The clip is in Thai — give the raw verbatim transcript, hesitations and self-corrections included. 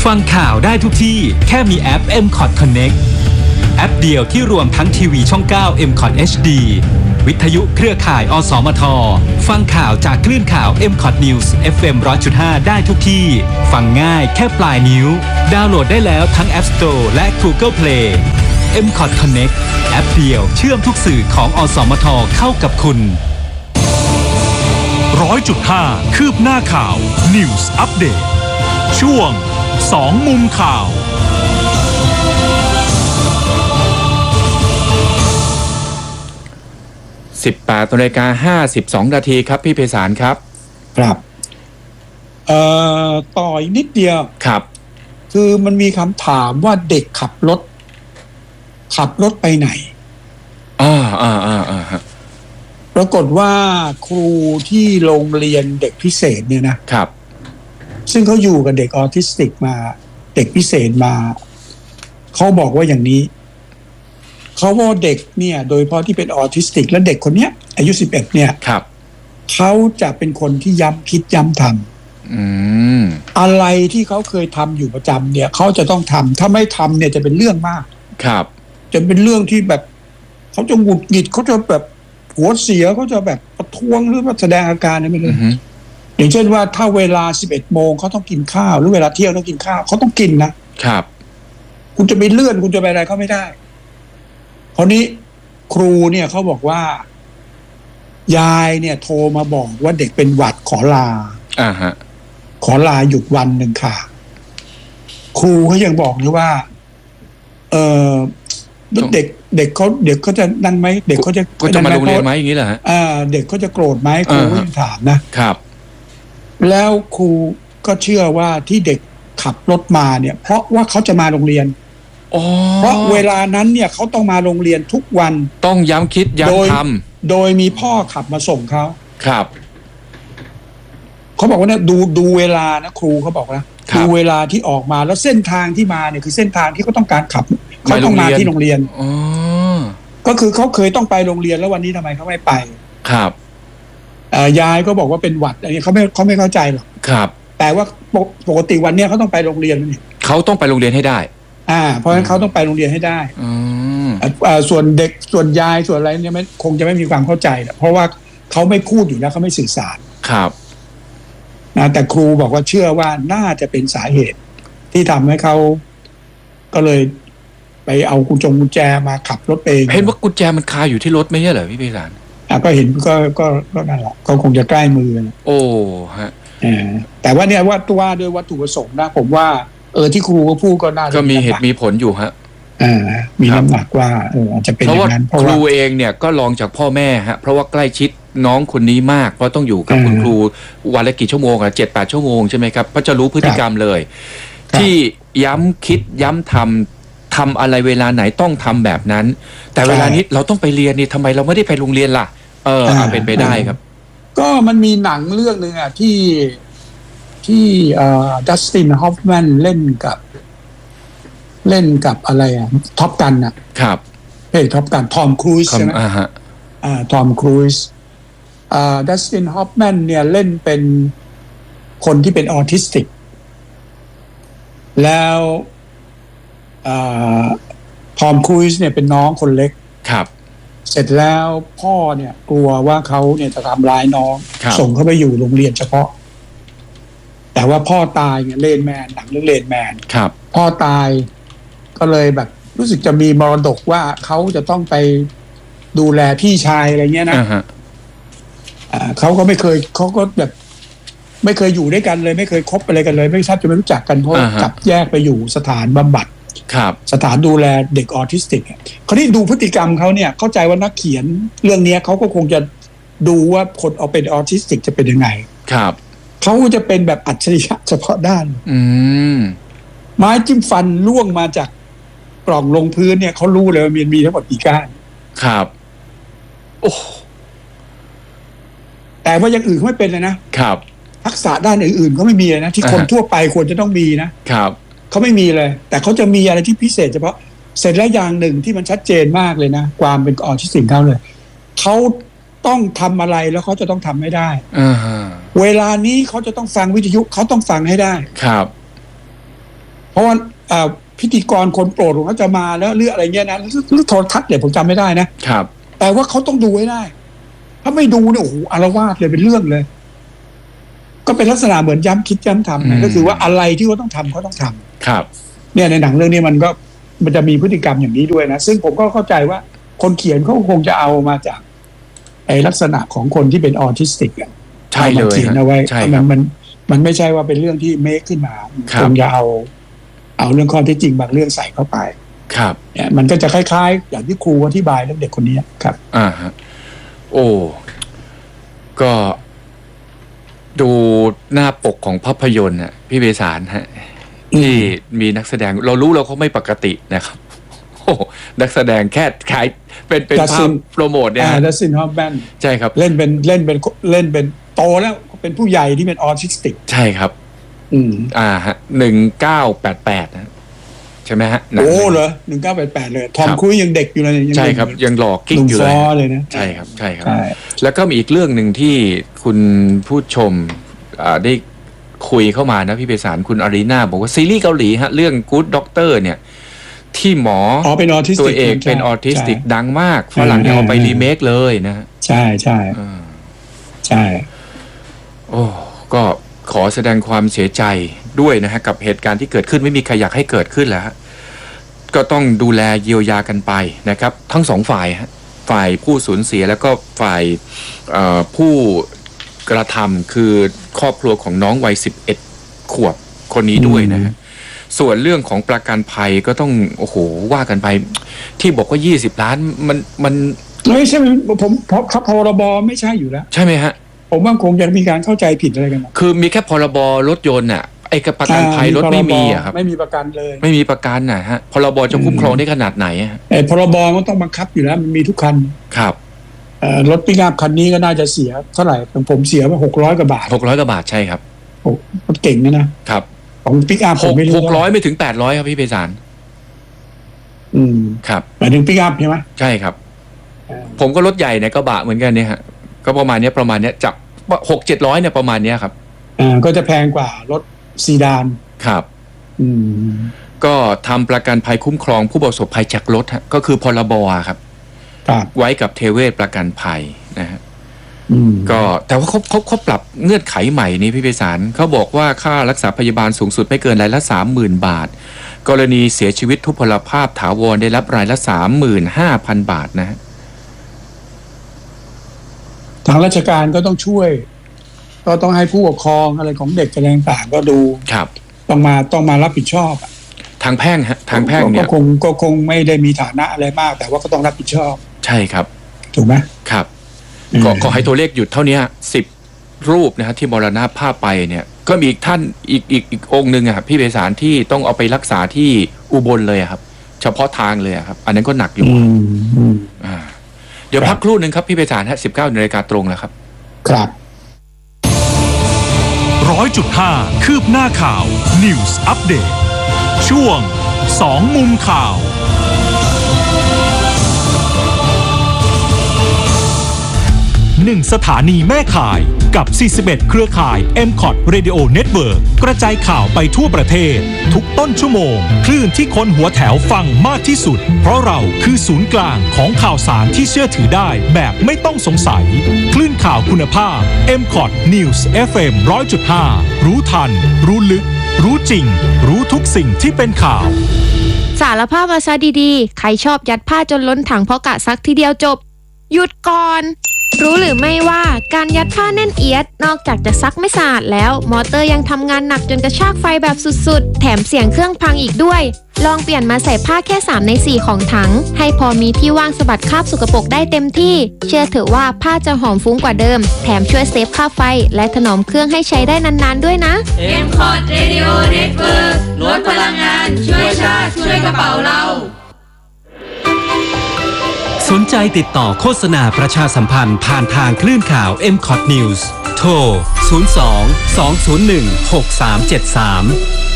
ฟังข่าวได้ทุกที่แค่มีแอป เอ็ม คอท Connect แอปเดียวที่รวมทั้งทีวีช่อง เก้า เอ็ม คอท เอช ดี วิทยุเครือข่าย อสมท ฟังข่าวจากคลื่นข่าว เอ็ม คอท News เอฟ เอ็ม หนึ่งร้อยจุดห้า ได้ทุกที่ ฟังง่ายแค่ปลายนิ้ว ดาวน์โหลดได้แล้วทั้ง App Store และ Google Play เอ็ม คอท Connect แอปเดียวเชื่อมทุกสื่อของอสมทเข้ากับคุณร้อยจุดห้า คืบหน้าข่าว News Update ช่วงสองมุมข่าวสิบแปดนาฬิกาห้าสิบสองนาทีครับพี่ไพศาลครับครับเอ่อต่ออีกนิดเดียวครับคือมันมีคำถามว่าเด็กขับรถขับรถไปไหนอ่าอ่าอ่าอ่าฮะปรากฏว่าครูที่โรงเรียนเด็กพิเศษเนี่ยนะครับซึ่งเขาอยู่กับเด็กออทิสติกมาเด็กพิเศษมาเขาบอกว่าอย่างนี้เขาว่าเด็กเนี่ยโดยเฉพาะที่เป็นออทิสติกและเด็กคนเนี้ยอายุสิบเอ็ดเนี่ยครับเขาจะเป็นคนที่ย้ำคิดย้ำทำอืมอะไรที่เขาเคยทำอยู่ประจำเนี่ยเขาจะต้องทำถ้าไม่ทำเนี่ยจะเป็นเรื่องมากครับจะเป็นเรื่องที่แบบเขาจะหงุดหงิดเขาจะแบบหัวเสียเขาจะแบบประท้วงหรือว่าแสดงอาการอะไรไม่เลยอย่างเช่นว่าถ้าเวลาสิบเอ็ดโมงเขาต้องกินข้าวหรือเวลาเที่ยงต้องกินข้าวเขาต้องกินนะครับคุณจะไปเลื่อนคุณจะไปอะไรเขาไม่ได้คราวนี้ครูเนี่ยเขาบอกว่ายายเนี่ยโทรมาบอกว่าเด็กเป็นหวัดขอลาอ่าฮะขอลาหยุดวันหนึ่งค่ะครูเขายังบอกเลยว่าเออเด็กเด็กเขาเด็กเขาจะนั่นไหมเด็กเขาจะก็จะมาโรงเรียนไหมอย่างนี้เหรอฮะอ่าเด็กเขาจะโกรธไหมครูยังถามนะครับแล้วครูก็เชื่อว่าที่เด็กขับรถมาเนี่ยเพราะว่าเขาจะมาโรงเรียนเพราะเวลานั้นเนี่ยเขาต้องมาโรงเรียนทุกวันต้องย้ำคิดย้ำทำโดยมีพ่อขับมาส่งเขาครับเขาบอกว่าเนี่ยดูดูเวลานะครูเขาบอกนะดูเวลาที่ออกมาแล้วเส้นทางที่มาเนี่ยคือเส้นทางที่เขาต้องการขับเขาต้องมาที่โรงเรียนก็คือเขาเคยต้องไปโรงเรียนแล้ววันนี้ทำไมเขาไม่ไปครับยายก็บอกว่าเป็นหวัดอะไรเขาไม่เขาไม่เข้าใจหรอกครับแต่ว่าปกติวันนี้เขาต้องไปโรงเรียนเขาต้องไปโรงเรียนให้ได้อ่าเพราะฉะนั้นเขาต้องไปโรงเรียนให้ได้อ่าส่วนเด็กส่วนยายส่วนอะไรเนี่ยไม่คงจะไม่มีความเข้าใจเพราะว่าเขาไม่พูดอยู่แล้วเขาไม่สื่อสารครับนะแต่ครูบอกว่าเชื่อว่าน่าจะเป็นสาเหตุที่ทำให้เขาก็เลยไปเอากุญแจกุญแจมาขับรถเองเห็นว่ากุญแจมันคาอยู่ที่รถไม่ใช่เหรอพี่ไพศาลอ่ะก็เห็นก็ก็ก็นั่นแหละเขาคงจะใกล้มือนะโอ้ฮะอ่าแต่ว่าเนี่ยว่าตัวด้วยวัตถุประสงค์นะผมว่าเออที่ครูก็พูดก็น่าก็มีเหตุมีผลอยู่ฮะอ่ามีน้ำหนักว่าเอออาจจะเป็นอย่างนั้นเพราะว่าครูเองเนี่ยก็ลองจากพ่อแม่ฮะเพราะว่าใกล้ชิดน้องคนนี้มากเพราะต้องอยู่กับคุณครูวันละกี่ชั่วโมงอะเจ็ดแปดชั่วโมงใช่ไหมครับเพราะจะรู้พฤติกรรมเลยที่ย้ำคิดย้ำทำทำอะไรเวลาไหนต้องทำแบบนั้นแต่เวลานี้เราต้องไปเรียนนี่ทำไมเราไม่ได้ไปโรงเรียนล่ะเออเป็นไปได้ครับก็มันมีหนังเรื่องหนึ่งอ่ะที่ที่ดัสตินฮอฟแมนเล่นกับเล่นกับอะไรอ่ะท็อปกันอ่ะครับเฮ้ยท็อปกันทอมครูซใช่ไหมอ่าฮะอ่าทอมครูซอ่าดัสตินฮอฟแมนเนี่ยเล่นเป็นคนที่เป็นออทิสติกแล้วอ่าทอมครูซเนี่ยเป็นน้องคนเล็กครับเสร็จแล้วพ่อเนี่ยกลัวว่าเขาเนี่ยจะทำร้ายน้องส่งเขาไปอยู่โรงเรียนเฉพาะแต่ว่าพ่อตายเนี่ยเลนแมนหนังเรื่องเลนแมนครับพ่อตายก็เลยแบบรู้สึกจะมีมรดกว่าเขาจะต้องไปดูแลพี่ชายอะไรเงี้ยนะอ่าเขาก็ไม่เคยเขาก็แบบไม่เคยอยู่ด้วยกันเลยไม่เคยคบอะไรกันเลยไม่ทราบจะไม่รู้จักกันเพราะกลับแยกไปอยู่สถานบำบัดสถานดูแลเด็กออทิสติกเขาที่ดูพฤติกรรมเขาเนี่ยเข้าใจว่านักเขียนเรื่องนี้เขาก็คงจะดูว่าคนเอาเป็นออทิสติกจะเป็นยังไงครับเขาจะเป็นแบบอัจฉริยะเฉพาะด้านอืมไม้จิ้มฟันล่วงมาจากกล่องลงพื้นเนี่ยเขารู้เลยว่ามีมีทั้งหมดกี่ก้านครับโอ้แต่ว่าอย่างอื่นเขาไม่เป็นเลยนะครับทักษะด้านอื่นๆเขาไม่มีเลยนะที่คนทั่วไปควรจะต้องมีนะครับเขาไม่มีเลยแต่เขาจะมีอะไรที่พิเศษเฉพาะเสร็จแล้วอย่างหนึ่งที่มันชัดเจนมากเลยนะความเป็นออทิสติกเขาเลยเขาต้องทำอะไรแล้วเขาจะต้องทำให้ได้เวลานี้เขาจะต้องฟังวิทยุเขาต้องฟังให้ได้ครับราะว่าพิธีกรคนโปรดของเขาจะมาแล้วเรื่องอะไรเงี้ยนะหรือโทรทัศน์เนี่ยผมจำไม่ได้นะครับแต่ว่าเขาต้องดูให้ได้ถ้าไม่ดูเนี่ยโอ้โหอารวาสเลยเป็นเรื่องเลยก็เป็นลักษณะเหมือนย้ำคิดย้ำทำนะก็คือว่าอะไรที่เขาต้องทำเขาต้องทำครับเนี่ยในหนังเรื่องนี้มันก็มันจะมีพฤติกรรมอย่างนี้ด้วยนะซึ่งผมก็เข้าใจว่าคนเขียนเขาคงจะเอามาจากไอ้ลักษณะของคนที่เป็นออทิสติกอ่ะใช่เลยเขียนเอาไว้มันมันมันไม่ใช่ว่าเป็นเรื่องที่เมคขึ้นมาคงจะเอาเอาเรื่องข้อเท็จจริงบางเรื่องใส่เข้าไปครับเนี่ยมันก็จะคล้ายๆอย่างที่ครูอธิบายเรื่องเด็กคนนี้ครับอ่าฮะโอ้ก็ดูหน้าปกของภาพยนตร์ฮะพี่เบสารฮะที่มีนักแสดงเรารู้เราเขาไม่ปกตินะครับโอ้นักแสดงแค่ขายเป็นเป็นภาพโปรโมทเนี่ยอ่าดัซซินฮอปแมนใช่ครับเล่นเป็นเล่นเป็นเล่นเป็นโตแล้วเป็นผู้ใหญ่ที่เป็นออทิสติกใช่ครับอืมอ่าฮะหนึ่งเก้าแปดแปดนะใช่ไหมฮะโอ้เหรอหนึ่งเก้าแปดแปดเลยทอมครูซยังเด็กอยู่เลยใช่ครับยังหลอกกิ๊กอยู่เลยนะใช่ครับใช่ครับแล้วก็มีอีกเรื่องหนึ่งที่คุณผู้ชมอ่าได้คุยเข้ามานะพี่เบสารคุณอารีนาบอกว่าซีรีส์เกาหลีฮะเรื่อง Good Doctor เนี่ยที่หมอตัวเอกเป็นออทิสติกดังมากฝรั่งเนี่ยเอาไปรีเมคเลยนะใช่ใช่ใช่โอ้ก็ขอแสดงความเสียใจด้วยนะฮะกับเหตุการณ์ที่เกิดขึ้นไม่มีใครอยากให้เกิดขึ้นแล้วก็ต้องดูแลเยียวยากันไปนะครับทั้งสองฝ่ายฮะฝ่ายผู้สูญเสียแล้วก็ฝ่ายผู้กระทำคือครอบครัวของน้องวัยสิบเอ็ดขวบคนนี้ด้วยนะฮะส่วนเรื่องของประกันภัยก็ต้องโอ้โหว่ากันไปที่บอกว่ายี่สิบล้านมันมันไม่ใช่ผมเพราะครับพรบไม่ใช่อยู่แล้วใช่ไหมฮะผมว่าคงยังมีการเข้าใจผิดอะไรกันคือมีแค่พรบรถยนต์น่ะไอ้ประกันภัยรถไม่มีอ่ะครับไม่มีประกันเลยไม่มีประกันน่ะฮะพรบจะคุ้มครองได้ขนาดไหนอ่ะไอ้พรบมันต้องบังคับอยู่แล้วมันมีทุกคันครับรถปิกอัพคันนี้ก็น่าจะเสียเท่าไหร่ของผมเสียมาหกร้อยกว่าบาทหกร้อยกว่าบาทใช่ครับโอ้รถเก่งนะนะครับของปิกอัพผมไม่รู้หกร้อยไม่ถึงแปดร้อยครับพี่เบสารอืมครับหมายถึงปิกอัพใช่ไหมใช่ครับผมก็รถใหญ่ในกระบะเหมือนกันเนี่ยฮะก็ประมาณนี้ประมาณนี้จับหกเจ็ดร้อยเนี่ยประมาณนี้ครับอ่าก็จะแพงกว่ารถซีดานครับอืมก็ทำประกันภัยคุ้มครองผู้ประสบภัยจากรถฮะก็คือพรบครับไว้กับเทเวศประกันภัยนะฮะก็แต่ว่าเขาเขาเขาปรับเงื่อนไขใหม่นี้พี่เบสารเขาบอกว่าค่ารักษาพยาบาลสูงสุดไม่เกินรายละสามหมื่นบาทกรณีเสียชีวิตทุพพลภาพถาวรได้รับรายละสามหมื่นห้าพันบาทนะฮะทางราชการก็ต้องช่วยก็ต้องให้ผู้ปกครองอะไรของเด็กอะไรต่างๆก็ดูครับต้องมาต้องมารับผิดชอบทางแพ่งฮะทางแพ่งเนี่ยก็คงก็คงไม่ได้มีฐานะอะไรมากแต่ว่าก็ต้องรับผิดชอบใช่ครับถูกไหมครับก็ขอให้ตัวเลขหยุดเท่านี้สิบรูปนะฮะที่มรณภาพไปเนี่ยก็มีอีกท่านอีกอีกอีกองค์หนึ่งอะพี่เบสารที่ต้องเอาไปรักษาที่อุบลเลยครับเฉพาะทางเลยครับอันนั้นก็หนักอยู่อ่าเดี๋ยวพักครู่หนึ่งครับพี่เบสารฮะสิบเก้านาฬิกาตรงแล้วครับครับร้อยจุดห้าคืบหน้าข่าว News Update ช่วงสองมุมข่าวหนึ่งสถานีแม่ข่ายกับสี่สิบเอ็ดเครือข่าย เอ็ม คอท Radio Network กระจายข่าวไปทั่วประเทศทุกต้นชั่วโมงคลื่นที่คนหัวแถวฟังมากที่สุดเพราะเราคือศูนย์กลางของข่าวสารที่เชื่อถือได้แบบไม่ต้องสงสัยคลื่นข่าวคุณภาพ เอ็ม คอท News เอฟ เอ็ม หนึ่งร้อยจุดห้า รู้ทันรู้ลึกรู้จริงรู้ทุกสิ่งที่เป็นข่าวสารภาพมาซะดีๆใครชอบยัดผ้าจนล้นถังเพราะกะซักทีเดียวจบหยุดก่อนรู้หรือไม่ว่าการยัดผ้าแน่นเอียดนอกจากจะซักไม่สะอาดแล้วมอเตอร์ยังทำงานหนักจนกระชากไฟแบบสุดๆแถมเสียงเครื่องพังอีกด้วยลองเปลี่ยนมาใส่ผ้าแค่สามในสี่ของถังให้พอมีที่ว่างสะบัดคราบสกปรกได้เต็มที่เชื่อเถอะว่าผ้าจะหอมฟุ้งกว่าเดิมแถมช่วยเซฟค่าไฟและถนอมเครื่องให้ใช้ได้นานๆด้วยนะเอ็ม คอท Radio Network ลดพลังงานช่วยชาติช่วยกระเป๋าเราสนใจติดต่อโฆษณาประชาสัมพันธ์ผ่านทางคลื่นข่าว เอ็ม คอท News โทร ศูนย์ สอง สอง ศูนย์ หนึ่ง หก สาม เจ็ด สาม